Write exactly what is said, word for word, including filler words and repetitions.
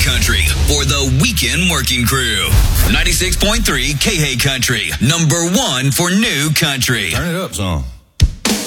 Country for the Weekend Working Crew. ninety-six point three K H A Country, number one for new country. Turn it up, son.